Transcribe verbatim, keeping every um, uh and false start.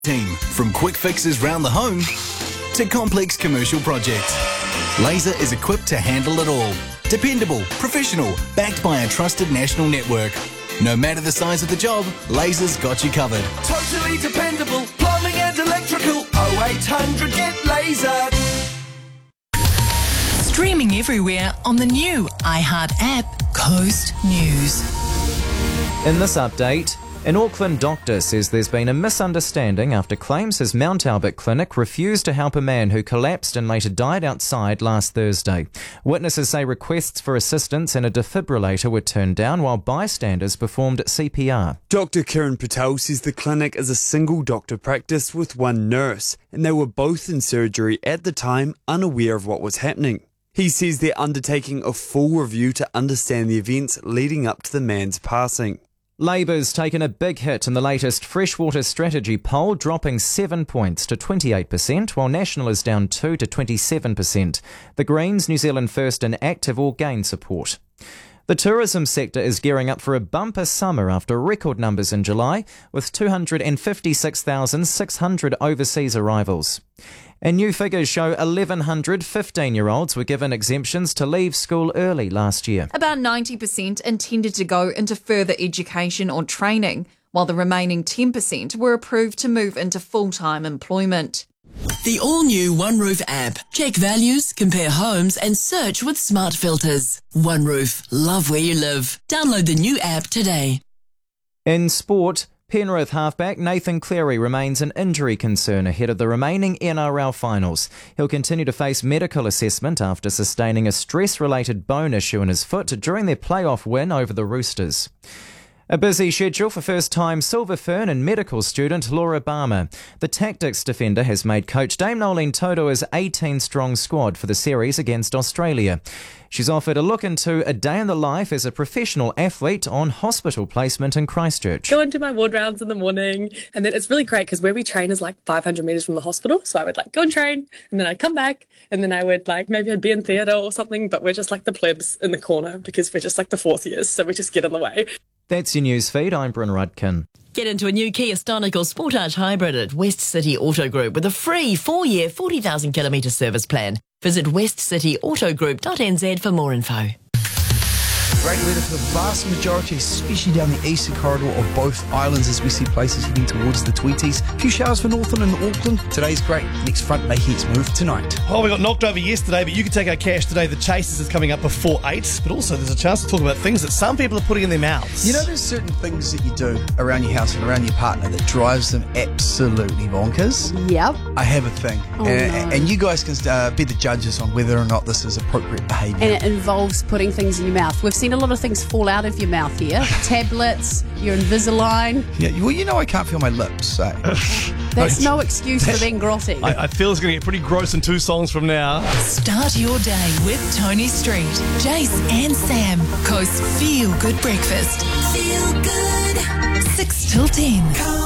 Team, from quick fixes round the home to complex commercial projects. Laser is equipped to handle it all. Dependable, professional, backed by a trusted national network. No matter the size of the job, Laser's got you covered. Totally dependable, plumbing and electrical. oh eight hundred get Laser. Streaming everywhere on the new iHeart app, Coast News. In this update, an Auckland doctor says there's been a misunderstanding after claims his Mount Albert clinic refused to help a man who collapsed and later died outside last Thursday. Witnesses say requests for assistance and a defibrillator were turned down while bystanders performed C P R. Doctor Kiran Patel says the clinic is a single doctor practice with one nurse, and they were both in surgery at the time, unaware of what was happening. He says they're undertaking a full review to understand the events leading up to the man's passing. Labour's taken a big hit in the latest freshwater strategy poll, dropping seven points to twenty-eight percent, while National is down two to twenty-seven percent. The Greens, New Zealand First and Active all gain support. The tourism sector is gearing up for a bumper summer after record numbers in July, with two hundred fifty-six thousand six hundred overseas arrivals. And new figures show eleven hundred fifteen-year-olds were given exemptions to leave school early last year. About ninety percent intended to go into further education or training, while the remaining ten percent were approved to move into full-time employment. The all-new OneRoof app. Check values, compare homes and search with smart filters. OneRoof. Love where you live. Download the new app today. In sport, Penrith halfback Nathan Cleary remains an injury concern ahead of the remaining N R L finals. He'll continue to face medical assessment after sustaining a stress-related bone issue in his foot during their playoff win over the Roosters. A busy schedule for first-time Silver Fern and medical student Laura Barmer. The tactics defender has made coach Dame Nolene Totoa's eighteen-strong squad for the series against Australia. She's offered a look into a day in the life as a professional athlete on hospital placement in Christchurch. Go and do my ward rounds in the morning, and then it's really great because where we train is like five hundred metres from the hospital, so I would like go and train, and then I'd come back, and then I would like maybe I'd be in theatre or something, but we're just like the plebs in the corner because we're just like the fourth years, so we just get in the way. That's your news feed. I'm Bryn Rudkin. Get into a new Kia Stonical Sportage Hybrid at West City Auto Group with a free four-year, forty thousand kilometre service plan. Visit west city auto group dot n z for more info. Great weather for the vast majority, especially down the eastern corridor of both islands as we see places heading towards the Tweeties. A few showers for Northland and Auckland. Today's great. Next front may hit its move tonight. Oh, we got knocked over yesterday, but you can take our cash today. The Chasers is coming up before eight, but also there's a chance to talk about things that some people are putting in their mouths. You know, there's certain things that you do around your house and around your partner that drives them absolutely bonkers. Yep. I have a thing. Oh, and, no. and you guys can uh, be the judges on whether or not this is appropriate behaviour. And it involves putting things in your mouth. We've seen a lot of things fall out of your mouth here. Tablets, your Invisalign. Yeah, well, you know I can't feel my lips, so... That's no excuse for being grotty. I, I feel it's going to get pretty gross in two songs from now. Start your day with Tony Street, Jace and Sam. Coast Feel Good Breakfast. Feel good. six till ten.